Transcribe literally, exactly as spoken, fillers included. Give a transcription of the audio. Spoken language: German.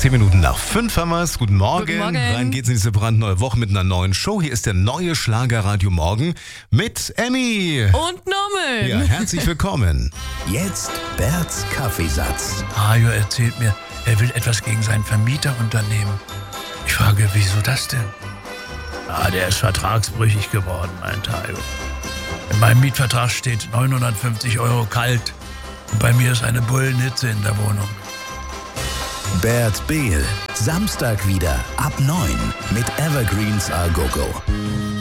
Zehn Minuten nach fünf haben wir es. Guten Morgen. Guten Morgen. Rein geht's in diese brandneue Woche mit einer neuen Show. Hier ist der neue Schlagerradio Morgen mit Annie. Und Norman. Ja, herzlich willkommen. Jetzt Berts Kaffeesatz. Hajo erzählt mir, er will etwas gegen seinen Vermieter unternehmen. Ich frage, wieso das denn? Ah, der ist vertragsbrüchig geworden, meint Hajo. In meinem Mietvertrag steht neunhundertfünfzig Euro kalt. Und bei mir ist eine Bullenhitze in der Wohnung. Bert Behl. Samstag wieder ab neun mit Evergreens A Go Go.